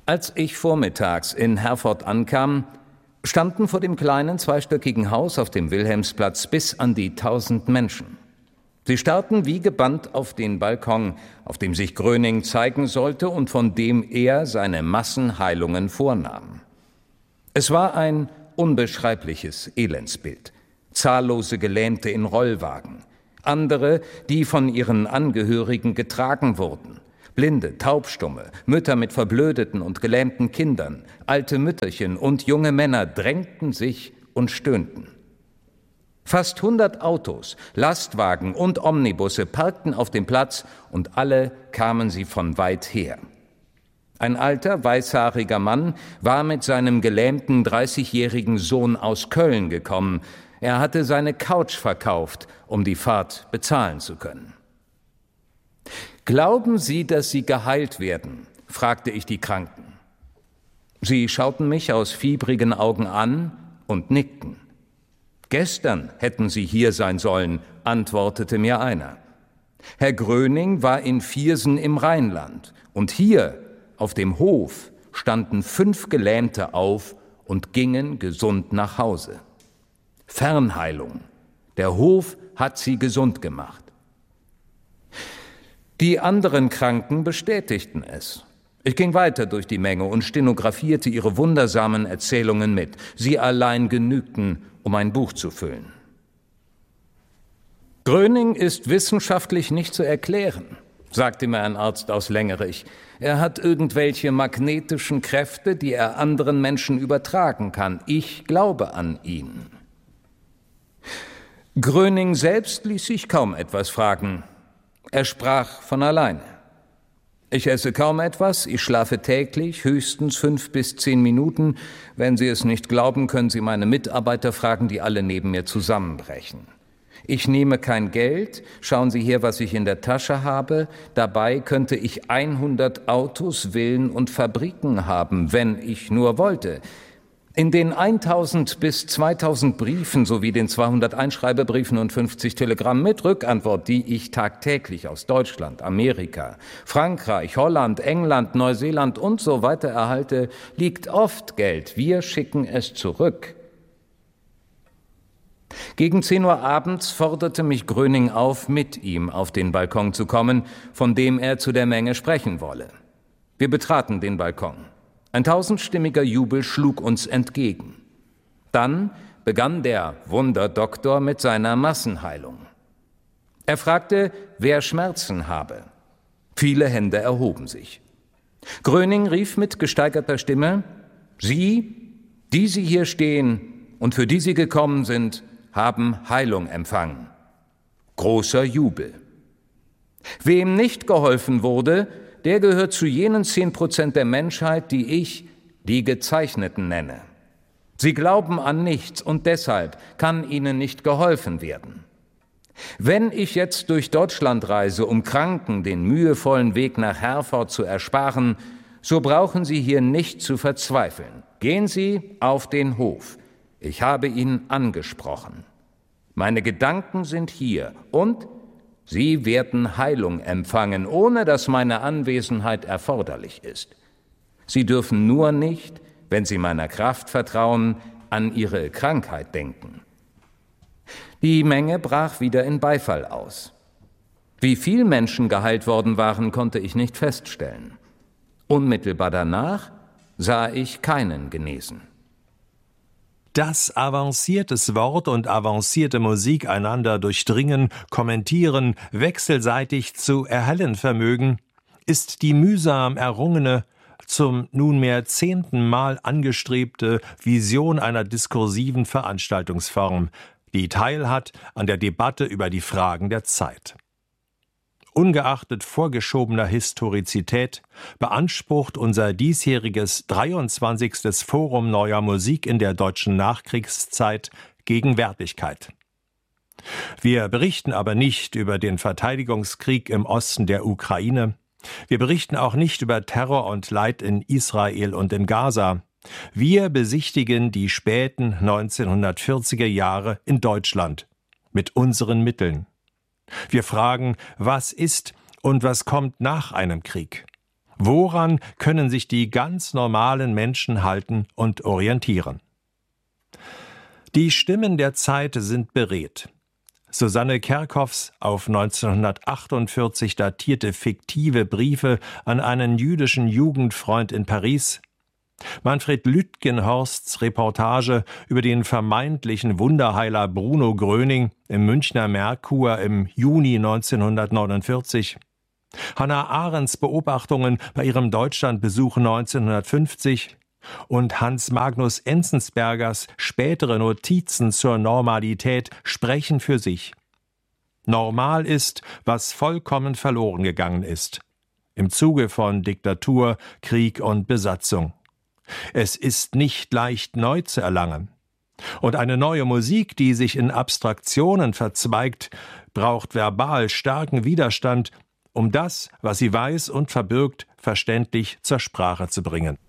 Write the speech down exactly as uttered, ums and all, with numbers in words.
Als ich vormittags in Herford ankam, standen vor dem kleinen zweistöckigen Haus auf dem Wilhelmsplatz bis an die tausend Menschen. Sie starrten wie gebannt auf den Balkon, auf dem sich Gröning zeigen sollte und von dem er seine Massenheilungen vornahm. Es war ein unbeschreibliches Elendsbild. Zahllose Gelähmte in Rollwagen, andere, die von ihren Angehörigen getragen wurden, Blinde, Taubstumme, Mütter mit verblödeten und gelähmten Kindern, alte Mütterchen und junge Männer drängten sich und stöhnten. Fast hundert Autos, Lastwagen und Omnibusse parkten auf dem Platz und alle kamen sie von weit her. Ein alter, weißhaariger Mann war mit seinem gelähmten dreißigjährigen Sohn aus Köln gekommen. Er hatte seine Couch verkauft, um die Fahrt bezahlen zu können. »Glauben Sie, dass Sie geheilt werden?« fragte ich die Kranken. Sie schauten mich aus fiebrigen Augen an und nickten. »Gestern hätten Sie hier sein sollen«, antwortete mir einer. Herr Gröning war in Viersen im Rheinland und hier auf dem Hof standen fünf Gelähmte auf und gingen gesund nach Hause. Fernheilung. Der Hof hat sie gesund gemacht. Die anderen Kranken bestätigten es. Ich ging weiter durch die Menge und stenografierte ihre wundersamen Erzählungen mit. Sie allein genügten, um ein Buch zu füllen. Gröning ist wissenschaftlich nicht zu erklären, sagte mir ein Arzt aus Längerich. Er hat irgendwelche magnetischen Kräfte, die er anderen Menschen übertragen kann. Ich glaube an ihn. Gröning selbst ließ sich kaum etwas fragen. Er sprach von alleine. Ich esse kaum etwas, ich schlafe täglich, höchstens fünf bis zehn Minuten. Wenn Sie es nicht glauben, können Sie meine Mitarbeiter fragen, die alle neben mir zusammenbrechen. Ich nehme kein Geld, schauen Sie hier, was ich in der Tasche habe. Dabei könnte ich hundert Autos, Villen und Fabriken haben, wenn ich nur wollte. In den tausend bis zweitausend Briefen sowie den zweihundert Einschreibebriefen und fünfzig Telegrammen mit Rückantwort, die ich tagtäglich aus Deutschland, Amerika, Frankreich, Holland, England, Neuseeland und so weiter erhalte, liegt oft Geld. Wir schicken es zurück. Gegen zehn Uhr abends forderte mich Gröning auf, mit ihm auf den Balkon zu kommen, von dem er zu der Menge sprechen wolle. Wir betraten den Balkon. Ein tausendstimmiger Jubel schlug uns entgegen. Dann begann der Wunderdoktor mit seiner Massenheilung. Er fragte, wer Schmerzen habe. Viele Hände erhoben sich. Gröning rief mit gesteigerter Stimme, Sie, die Sie hier stehen und für die Sie gekommen sind, haben Heilung empfangen. Großer Jubel. Wem nicht geholfen wurde, der gehört zu jenen zehn Prozent der Menschheit, die ich die Gezeichneten nenne. Sie glauben an nichts und deshalb kann ihnen nicht geholfen werden. Wenn ich jetzt durch Deutschland reise, um Kranken den mühevollen Weg nach Herford zu ersparen, so brauchen Sie hier nicht zu verzweifeln. Gehen Sie auf den Hof. Ich habe ihn angesprochen. Meine Gedanken sind hier und Sie werden Heilung empfangen, ohne dass meine Anwesenheit erforderlich ist. Sie dürfen nur nicht, wenn Sie meiner Kraft vertrauen, an Ihre Krankheit denken. Die Menge brach wieder in Beifall aus. Wie viel Menschen geheilt worden waren, konnte ich nicht feststellen. Unmittelbar danach sah ich keinen genesen. Dass avanciertes Wort und avancierte Musik einander durchdringen, kommentieren, wechselseitig zu erhellen vermögen, ist die mühsam errungene, zum nunmehr zehnten Mal angestrebte Vision einer diskursiven Veranstaltungsform, die teilhat an der Debatte über die Fragen der Zeit. Ungeachtet vorgeschobener Historizität beansprucht unser diesjähriges dreiundzwanzigstes Forum Neuer Musik in der deutschen Nachkriegszeit Gegenwärtigkeit. Wir berichten aber nicht über den Verteidigungskrieg im Osten der Ukraine. Wir berichten auch nicht über Terror und Leid in Israel und in Gaza. Wir besichtigen die späten neunzehnhundertvierziger Jahre in Deutschland mit unseren Mitteln. Wir fragen, was ist und was kommt nach einem Krieg? Woran können sich die ganz normalen Menschen halten und orientieren? Die Stimmen der Zeit sind beredt. Susanne Kerkhoffs auf neunzehnhundertachtundvierzig datierte fiktive Briefe an einen jüdischen Jugendfreund in Paris, Manfred Lütgenhorsts Reportage über den vermeintlichen Wunderheiler Bruno Gröning im Münchner Merkur im Juni neunzehnhundertneunundvierzig, Hannah Arendts Beobachtungen bei ihrem Deutschlandbesuch neunzehnhundertfünfzig und Hans Magnus Enzensbergers spätere Notizen zur Normalität sprechen für sich. Normal ist, was vollkommen verloren gegangen ist. Im Zuge von Diktatur, Krieg und Besatzung. Es ist nicht leicht neu zu erlangen. Und eine neue Musik, die sich in Abstraktionen verzweigt, braucht verbal starken Widerstand, um das, was sie weiß und verbirgt, verständlich zur Sprache zu bringen.